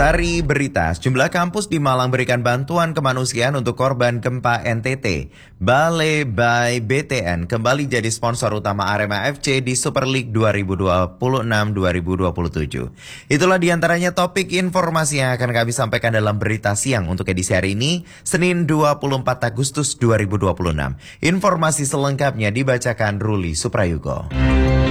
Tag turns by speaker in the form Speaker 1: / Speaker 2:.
Speaker 1: Sari berita, sejumlah kampus di Malang berikan bantuan kemanusiaan untuk korban gempa NTT. Balai by BTN kembali jadi sponsor utama Arema FC di Super League 2026-2027. Itulah diantaranya topik informasi yang akan kami sampaikan dalam berita siang untuk edisi hari ini, Senin 24 Agustus 2026. Informasi selengkapnya dibacakan Ruli Suprayugo.